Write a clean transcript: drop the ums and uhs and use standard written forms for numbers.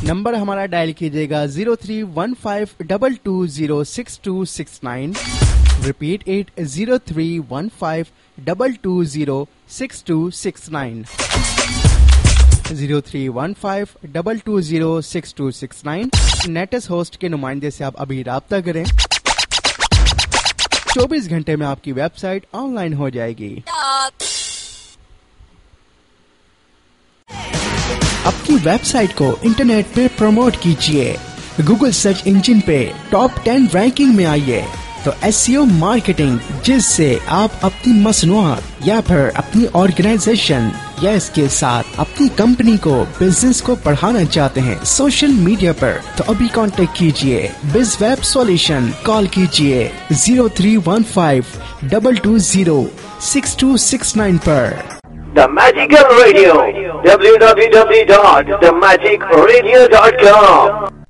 Number हमारा dial कीजिएगा 0315220626 repeat 0315220626 0315220626 nets host के नुमाइंदे से आप अभी राब्ता करें। 24 घंटे में आपकी वेबसाइट ऑनलाइन हो जाएगी। अपनी वेबसाइट को इंटरनेट पे प्रमोट कीजिए। गूगल सर्च इंजन पे टॉप 10 रैंकिंग में आइए तो एसईओ मार्केटिंग, जिससे आप अपनी मसनूआत या फिर अपनी ऑर्गेनाइजेशन या इसके साथ अपनी कंपनी को, बिजनेस को बढ़ाना चाहते हैं सोशल मीडिया पर, तो अभी कांटेक्ट कीजिए बिजवेब सॉल्यूशन। कॉल कीजिए 0315220626 पर। The Magical Radio, www.themagicradio.com